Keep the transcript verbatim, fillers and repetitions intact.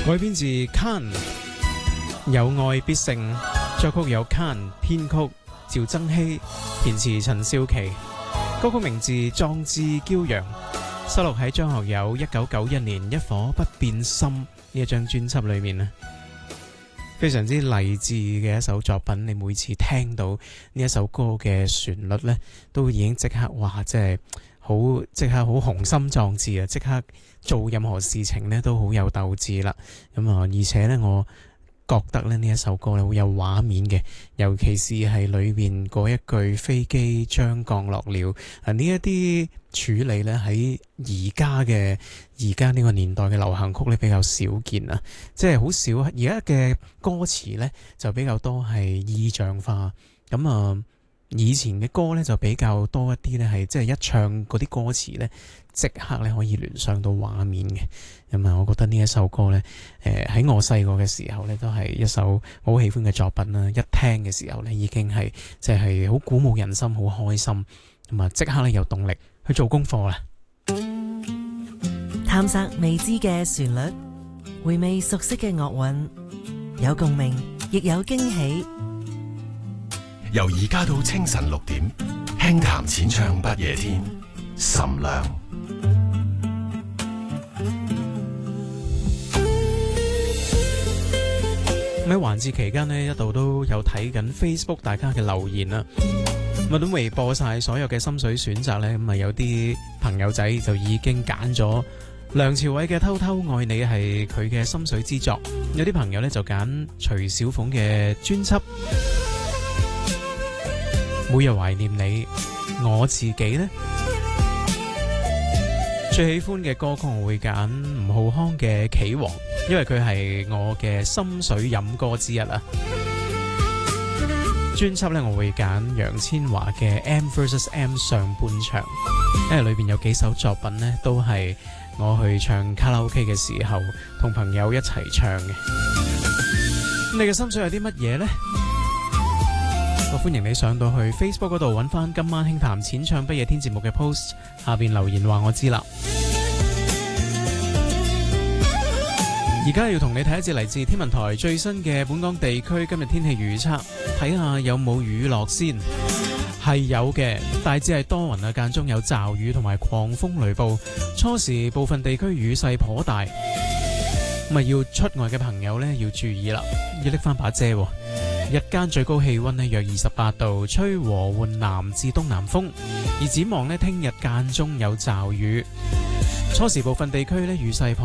改編自 Can 有愛必勝，作曲有 Can， 編曲趙增熹，填詞陳少琪。歌曲名字《壯志驕陽》，收錄喺張學友一九九一年《一顆不變心》呢一張專輯裏面啊，非常之勵志嘅一首作品。你每次聽到呢一首歌嘅旋律呢，都已經即刻哇，即係好即刻好雄心壯志啊！即刻做任何事情呢都好有鬥志啦。咁啊，而且呢，我覺得咧呢一首歌咧好有畫面嘅，尤其是係裏邊嗰一句飛機將降落了啊！呢一啲處理咧喺而家嘅而家呢個年代嘅流行曲咧比較少見啊，即係好少。而家嘅歌詞咧就比較多係意象化，咁啊以前嘅歌咧就比較多一啲咧係即係一唱嗰啲歌詞咧即刻咧可以聯想到畫面嘅。咁啊，我覺得呢一首歌咧，誒喺我細個嘅時候咧，都係一首我好喜歡嘅作品啦。一聽嘅時候咧，已經係即係好鼓舞人心，好開心，咁啊即刻咧有動力去做功課啦。 探索未知嘅旋律，回味熟悉嘅樂韻，有共鳴，亦有驚喜。 由而家到清晨六點，輕談淺唱不夜天，岑亮。 喺環節期間呢，一度都有睇緊 Facebook 大家嘅留言啦，咁啊都未播晒所有嘅心水選擇呢。咁啊有啲朋友仔就已經揀咗梁朝偉嘅《偷偷愛你》係佢嘅心水之作，有啲朋友呢就揀徐小鳳嘅專輯《每日懷念你》，我自己呢，最喜歡嘅歌曲我會揀吳浩康嘅《棋王》，因為佢係我嘅心水飲歌之一啊。專輯呢，我會揀楊千嬅嘅《M versus M》上半場，因為裏邊有幾首作品呢都係我去唱卡拉 OK 嘅時候同朋友一齊唱嘅。你嘅心水有啲乜嘢呢？我歡迎你上到去 Facebook 嗰度揾翻今晚輕談淺唱不夜天節目嘅 post， 下邊留言話我知啦。而家要同你睇一節嚟自天文台最新嘅本港地區今日天氣預測，睇下有冇雨落先。係有嘅，大致係多雲啊，間中有驟雨同埋狂風雷暴，初時部分地區雨勢頗大，咁啊要出外嘅朋友呢要注意啦，要拎翻把遮。日間最高氣溫呢約二十八度，吹和緩南至東南風。而展望呢，聽日間中有驟雨，初時部分地區呢雨勢頗